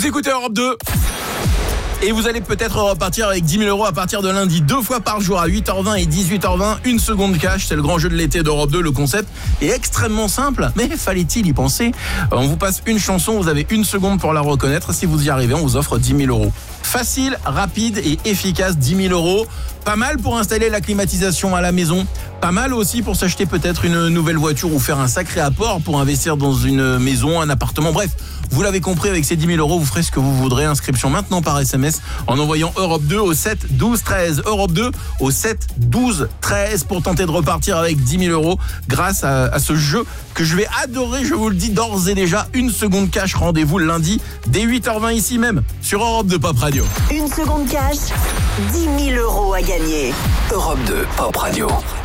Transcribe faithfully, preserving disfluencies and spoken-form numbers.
Vous écoutez Europe deux. Et vous allez peut-être repartir avec dix mille euros à partir de lundi, deux fois par jour à huit heures vingt et dix-huit heures vingt, une seconde cash. C'est le grand jeu de l'été d'Europe deux. Le concept est extrêmement simple, mais fallait-il y penser? On vous passe une chanson, vous avez une seconde pour la reconnaître. Si vous y arrivez, on vous offre dix mille euros. Facile, rapide et efficace, dix mille euros. Pas mal pour installer la climatisation à la maison. Pas mal aussi pour s'acheter peut-être une nouvelle voiture ou faire un sacré apport pour investir dans une maison, un appartement. Bref, vous l'avez compris, avec ces dix mille euros, vous ferez ce que vous voudrez. Inscription maintenant par S M S en envoyant Europe deux au sept douze treize. Europe deux au sept douze treize pour tenter de repartir avec dix mille euros grâce à, à ce jeu que je vais adorer, je vous le dis d'ores et déjà. Une seconde cash, rendez-vous le lundi dès huit heures vingt ici même sur Europe deux Pop Radio. Une seconde cash, dix mille euros à gagner. Europe deux Pop Radio.